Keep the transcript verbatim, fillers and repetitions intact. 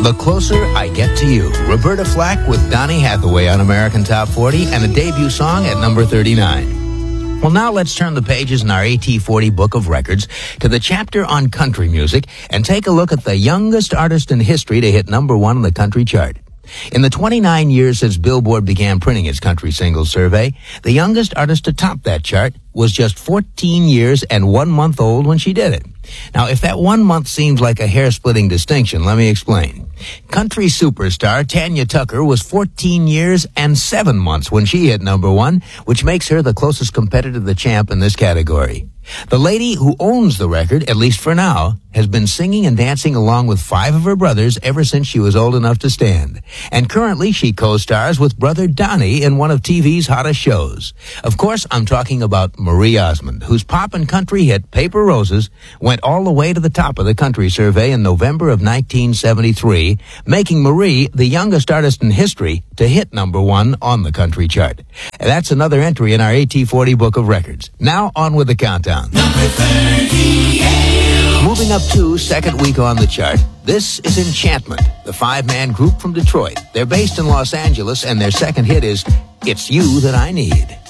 The Closer I Get to You. Roberta Flack with Donny Hathaway on American Top forty and a debut song at number thirty-nine. Well, now let's turn the pages in our A T forty book of records to the chapter on country music and take a look at the youngest artist in history to hit number one on the country chart. In the twenty-nine years since Billboard began printing its country singles survey, the youngest artist to top that chart was just fourteen years and one month old when she did it. Now, if that one month seems like a hair-splitting distinction, let me explain. Country superstar Tanya Tucker was fourteen years and seven months when she hit number one, which makes her the closest competitor to the champ in this category. The lady who owns the record, at least for now, has been singing and dancing along with five of her brothers ever since she was old enough to stand. And currently she co-stars with brother Donny in one of T V's hottest shows. Of course, I'm talking about Marie Osmond, whose pop and country hit Paper Roses went all the way to the top of the country survey in November of nineteen seventy-three, making Marie the youngest artist in history to hit number one on the country chart. That's another entry in our A T forty book of records. Now on with the countdown. Number thirty-eight. Moving up to second week on the chart, this is Enchantment, the five-man group from Detroit. They're based in Los Angeles, and their second hit is It's You That I Need.